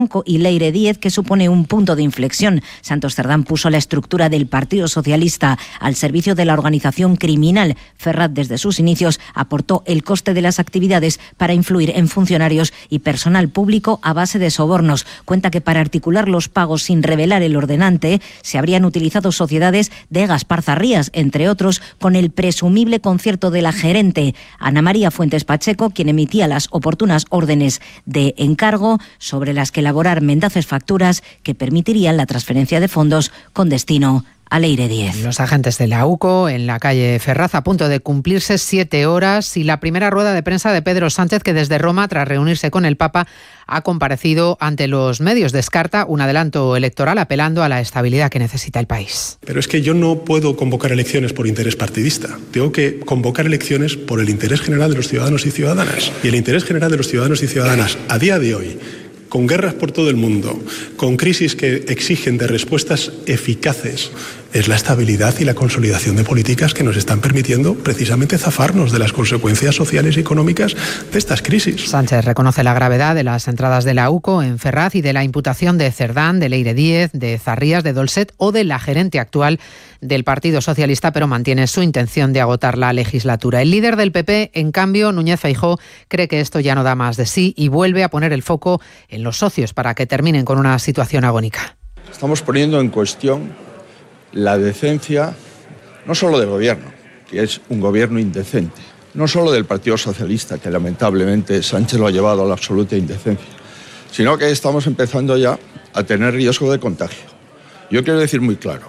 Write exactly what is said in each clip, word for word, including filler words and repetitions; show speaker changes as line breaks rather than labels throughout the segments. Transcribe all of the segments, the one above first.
y Leire Díez, que supone un punto de inflexión. Santos Cerdán puso la estructura del Partido Socialista al servicio de la organización criminal. Ferraz, desde sus inicios, aportó el coste de las actividades para influir en funcionarios y personal público a base de sobornos. Cuenta que para articular los pagos sin revelar el ordenante se habrían utilizado sociedades de Gaspar Zarrías, entre otros, con el presumible concierto de la gerente Ana María Fuentes Pacheco, quien emitía las oportunas órdenes de encargo sobre las que elaborar mendaces facturas que permitirían la transferencia de fondos con destino a Leire Díez.
Los agentes de la UCO en la calle Ferraz, a punto de cumplirse siete horas, y la primera rueda de prensa de Pedro Sánchez, que desde Roma, tras reunirse con el Papa, ha comparecido ante los medios. Descarta un adelanto electoral, apelando a la estabilidad que necesita el país.
Pero es que yo no puedo convocar elecciones por interés partidista. Tengo que convocar elecciones por el interés general de los ciudadanos y ciudadanas. Y el interés general de los ciudadanos y ciudadanas a día de hoy, con guerras por todo el mundo, con crisis que exigen de respuestas eficaces, es la estabilidad y la consolidación de políticas que nos están permitiendo precisamente zafarnos de las consecuencias sociales y económicas de estas crisis.
Sánchez reconoce la gravedad de las entradas de la UCO en Ferraz y de la imputación de Cerdán, de Leire Díez, de Zarrías, de Dolcet o de la gerente actual del Partido Socialista, pero mantiene su intención de agotar la legislatura. El líder del P P, en cambio, Núñez Feijóo, cree que esto ya no da más de sí y vuelve a poner el foco en los socios para que terminen con una situación agónica.
Estamos poniendo en cuestión la decencia, no solo del gobierno, que es un gobierno indecente, no solo del Partido Socialista, que lamentablemente Sánchez lo ha llevado a la absoluta indecencia, sino que estamos empezando ya a tener riesgo de contagio. Yo quiero decir muy claro,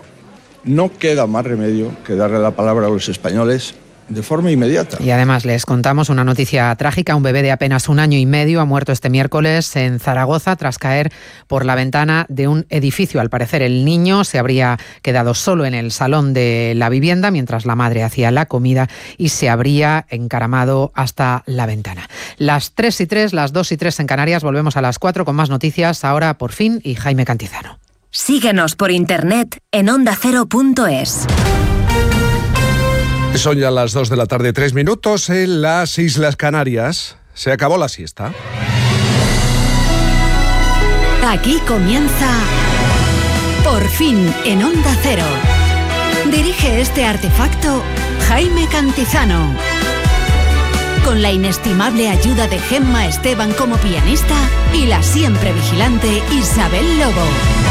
no queda más remedio que darle la palabra a los españoles de forma inmediata.
Y además les contamos una noticia trágica. Un bebé de apenas un año y medio ha muerto este miércoles en Zaragoza tras caer por la ventana de un edificio. Al parecer el niño se habría quedado solo en el salón de la vivienda mientras la madre hacía la comida y se habría encaramado hasta la ventana. Las tres y tres, las dos y tres en Canarias. Volvemos a las cuatro con más noticias. Ahora Por Fin y Jaime Cantizano.
Síguenos por internet en onda cero punto es.
Son ya las dos de la tarde, tres minutos en las Islas Canarias. Se acabó la siesta.
Aquí comienza Por Fin en Onda Cero. Dirige este artefacto Jaime Cantizano. Con la inestimable ayuda de Gemma Esteban como pianista y la siempre vigilante Isabel Lobo.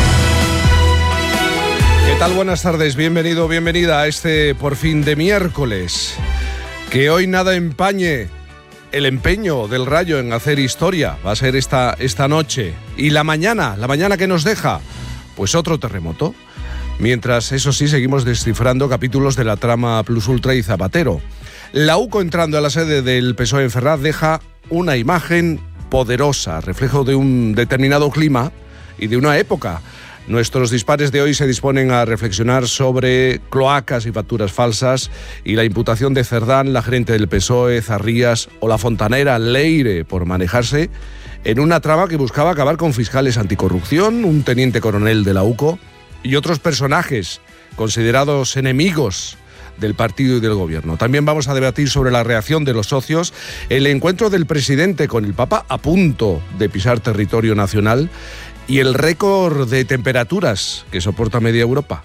¿Qué tal? Buenas tardes, bienvenido, bienvenida a este Por Fin de miércoles. Que hoy nada empañe el empeño del Rayo en hacer historia. Va a ser esta, esta noche. Y la mañana, la mañana que nos deja, pues otro terremoto. Mientras, eso sí, seguimos descifrando capítulos de la trama Plus Ultra y Zapatero. La UCO, entrando a la sede del P S O E en Ferraz, deja una imagen poderosa, reflejo de un determinado clima y de una época. Nuestros dispares de hoy se disponen a reflexionar sobre cloacas y facturas falsas y la imputación de Cerdán, la gerente del P S O E, Zarrías o la fontanera Leire por manejarse en una trama que buscaba acabar con fiscales anticorrupción, un teniente coronel de la UCO y otros personajes considerados enemigos del partido y del gobierno. También vamos a debatir sobre la reacción de los socios, el encuentro del presidente con el Papa a punto de pisar territorio nacional y el récord de temperaturas que soporta media Europa.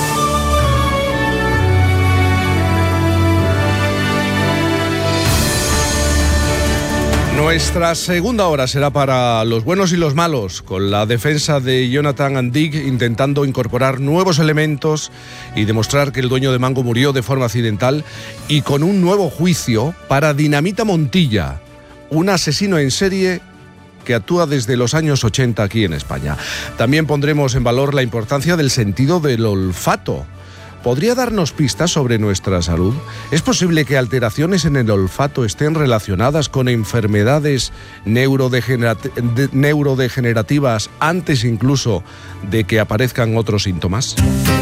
Nuestra segunda hora será para los buenos y los malos, con la defensa de Jonathan Andig intentando incorporar nuevos elementos y demostrar que el dueño de Mango murió de forma accidental, y con un nuevo juicio para Dinamita Montilla, un asesino en serie que actúa desde los años ochenta aquí en España. También pondremos en valor la importancia del sentido del olfato. ¿Podría darnos pistas sobre nuestra salud? ¿Es posible que alteraciones en el olfato estén relacionadas con enfermedades neurodegenerat- de- neurodegenerativas antes incluso de que aparezcan otros síntomas?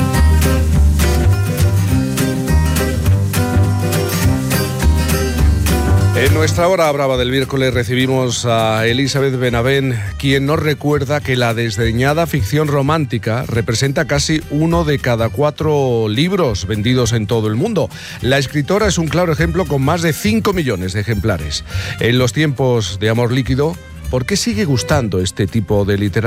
En nuestra hora brava del miércoles recibimos a Elizabeth Benavent, quien nos recuerda que la desdeñada ficción romántica representa casi uno de cada cuatro libros vendidos en todo el mundo. La escritora es un claro ejemplo con más de cinco millones de ejemplares. En los tiempos de amor líquido, ¿Por qué sigue gustando este tipo de literatura?